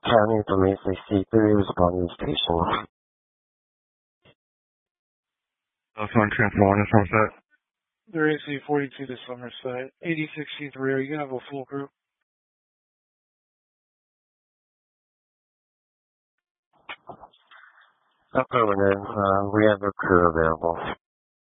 County from ACC3 responding station. Phone transfer 1 is Somerset. They're AC-42 to Somerset. 86C3, are you going to have a full crew? Affirmative. We have a crew available.